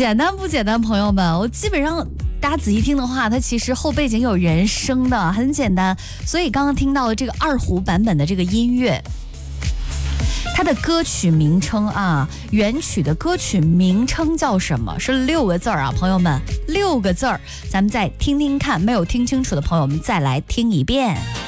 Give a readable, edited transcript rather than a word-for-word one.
简单不简单，朋友们？我基本上大家仔细听的话，它其实后背景有人声的，很简单。所以刚刚听到的这个二胡版本的这个音乐，它的歌曲名称啊，原曲的歌曲名称叫什么？是6个字儿啊，朋友们，6个字儿。咱们再听听看，没有听清楚的朋友们再来听一遍。